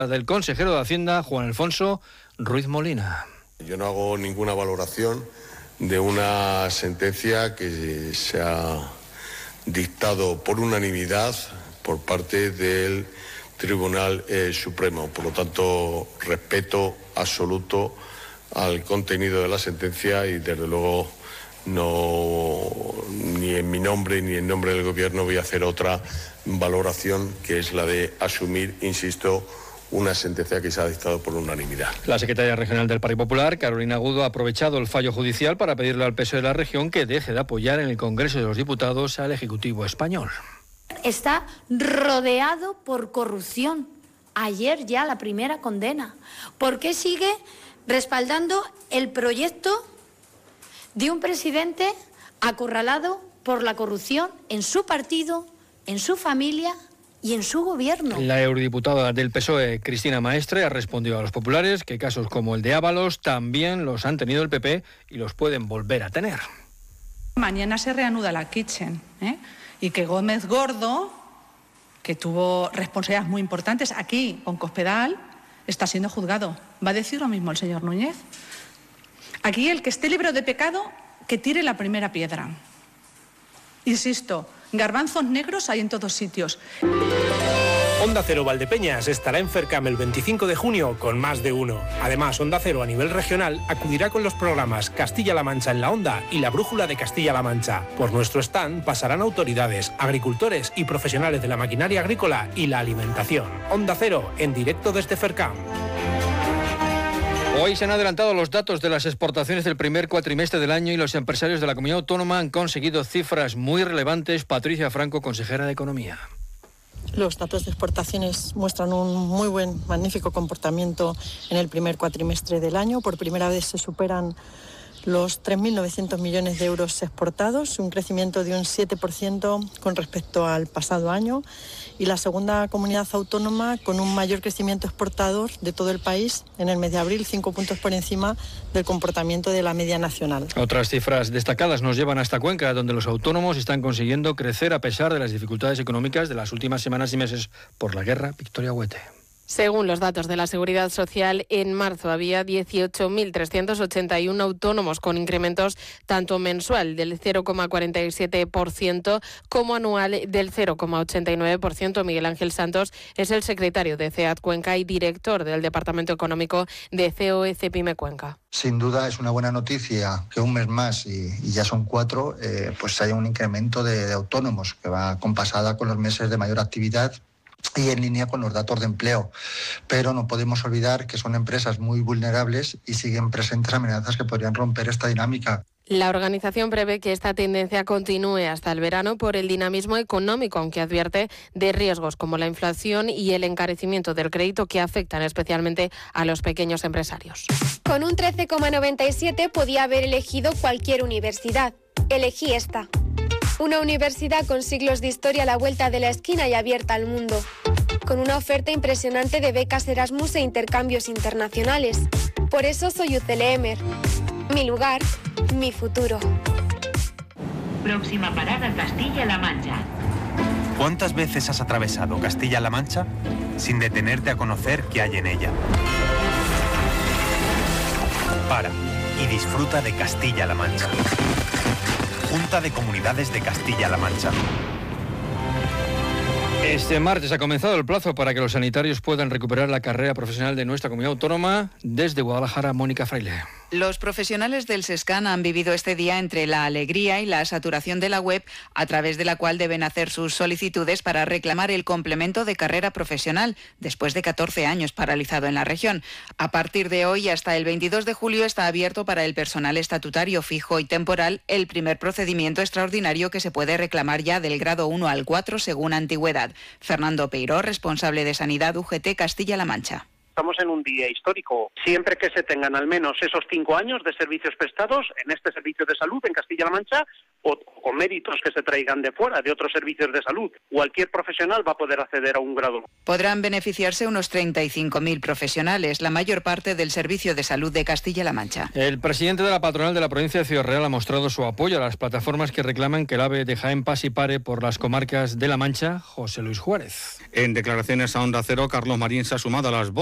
del consejero de Hacienda, Juan Alfonso Ruiz Molina. Yo no hago ninguna valoración de una sentencia que se ha dictado por unanimidad por parte del Tribunal Supremo. Por lo tanto, respeto absoluto al contenido de la sentencia y desde luego no, ni en mi nombre ni en nombre del Gobierno voy a hacer otra valoración que es la de asumir, insisto, una sentencia que se ha dictado por unanimidad. La secretaria regional del Partido Popular, Carolina Agudo, ha aprovechado el fallo judicial para pedirle al PSOE de la región que deje de apoyar en el Congreso de los Diputados al Ejecutivo español. Está rodeado por corrupción. Ayer ya la primera condena. ¿Por qué sigue respaldando el proyecto de un presidente acorralado por la corrupción en su partido, en su familia y en su gobierno? La eurodiputada del PSOE, Cristina Maestre, ha respondido a los populares que casos como el de Ábalos también los han tenido el PP y los pueden volver a tener. Mañana se reanuda la Kitchen, y que Gómez Gordo, que tuvo responsabilidades muy importantes aquí con Cospedal, está siendo juzgado. ¿Va a decir lo mismo el señor Núñez? Aquí el que esté libre de pecado, que tire la primera piedra. Insisto, garbanzos negros hay en todos sitios. Onda Cero Valdepeñas estará en FERCAM el 25 de junio con más de uno. Además, Onda Cero a nivel regional acudirá con los programas Castilla-La Mancha en la Onda y la Brújula de Castilla-La Mancha. Por nuestro stand pasarán autoridades, agricultores y profesionales de la maquinaria agrícola y la alimentación. Onda Cero en directo desde FERCAM. Hoy se han adelantado los datos de las exportaciones del primer cuatrimestre del año y los empresarios de la comunidad autónoma han conseguido cifras muy relevantes. Patricia Franco, consejera de Economía. Los datos de exportaciones muestran un muy buen, magnífico comportamiento en el primer cuatrimestre del año. Por primera vez se superan los 3.900 millones de euros exportados, un crecimiento de un 7% con respecto al pasado año, y la segunda comunidad autónoma con un mayor crecimiento exportador de todo el país en el mes de abril, 5 puntos por encima del comportamiento de la media nacional. Otras cifras destacadas nos llevan hasta Cuenca, donde los autónomos están consiguiendo crecer a pesar de las dificultades económicas de las últimas semanas y meses por la guerra. Victoria Huete. Según los datos de la Seguridad Social, en marzo había 18.381 autónomos con incrementos tanto mensual del 0,47% como anual del 0,89%. Miguel Ángel Santos es el secretario de CEAT Cuenca y director del Departamento Económico de COE Cepime Cuenca. Sin duda es una buena noticia que un mes más, y ya son 4, pues haya un incremento de autónomos que va compasada con los meses de mayor actividad y en línea con los datos de empleo. Pero no podemos olvidar que son empresas muy vulnerables y siguen presentes amenazas que podrían romper esta dinámica. La organización prevé que esta tendencia continúe hasta el verano por el dinamismo económico, aunque advierte de riesgos como la inflación y el encarecimiento del crédito que afectan especialmente a los pequeños empresarios. Con un 13,97 podía haber elegido cualquier universidad. Elegí esta. Una universidad con siglos de historia a la vuelta de la esquina y abierta al mundo. Con una oferta impresionante de becas Erasmus e intercambios internacionales. Por eso soy UCLEMER. Mi lugar, mi futuro. Próxima parada Castilla-La Mancha. ¿Cuántas veces has atravesado Castilla-La Mancha sin detenerte a conocer qué hay en ella? Para y disfruta de Castilla-La Mancha. Junta de Comunidades de Castilla-La Mancha. Este martes ha comenzado el plazo para que los sanitarios puedan recuperar la carrera profesional de nuestra comunidad autónoma. Desde Guadalajara, Mónica Fraile. Los profesionales del SESCAN han vivido este día entre la alegría y la saturación de la web a través de la cual deben hacer sus solicitudes para reclamar el complemento de carrera profesional después de 14 años paralizado en la región. A partir de hoy hasta el 22 de julio está abierto para el personal estatutario fijo y temporal el primer procedimiento extraordinario que se puede reclamar ya del grado 1 al 4 según antigüedad. Fernando Peiró, responsable de Sanidad UGT Castilla-La Mancha. Estamos en un día histórico. Siempre que se tengan al menos esos 5 años de servicios prestados en este servicio de salud en Castilla-La Mancha o con méritos que se traigan de fuera, de otros servicios de salud, cualquier profesional va a poder acceder a un grado. Podrán beneficiarse unos 35.000 profesionales, la mayor parte del Servicio de Salud de Castilla-La Mancha. El presidente de la patronal de la provincia de Ciudad Real ha mostrado su apoyo a las plataformas que reclaman que el AVE de Jaén pase y pare por las comarcas de La Mancha. José Luis Juárez. En declaraciones a Onda Cero, Carlos Marín se ha sumado a las